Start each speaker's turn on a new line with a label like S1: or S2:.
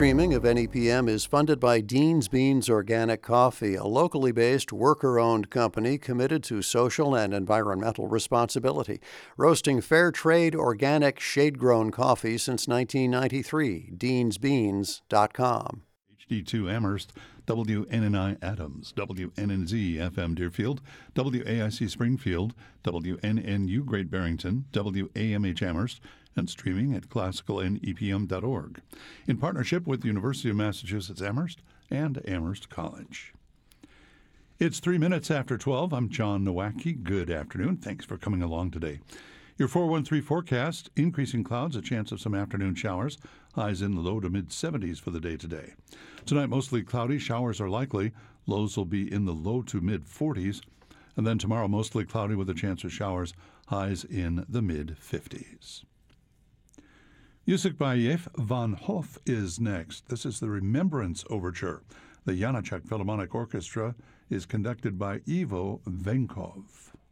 S1: streaming of NEPM is funded by Dean's Beans Organic Coffee, a locally based, worker-owned company committed to social and environmental responsibility, roasting fair trade, organic, shade-grown coffee since 1993. DeansBeans.com.
S2: HD2 Amherst, WNNI Adams, WNNZ FM Deerfield, WAIC Springfield, WNNU Great Barrington, WAMH Amherst, and streaming at classicalenepm.org, in partnership with the University of Massachusetts Amherst and Amherst College. It's 3 minutes after 12. I'm John Nowacki. Good afternoon. Thanks for coming along today. Your 413 forecast, increasing clouds, a chance of some afternoon showers, highs in the low to mid-70s for the day today. Tonight, mostly cloudy, showers are likely, lows will be in the low to mid-40s, and then tomorrow, mostly cloudy with a chance of showers, highs in the mid-50s. Music by Jef van Hof is next. This is the Remembrance Overture. The Janacek Philharmonic Orchestra is conducted by Ivo Venkov.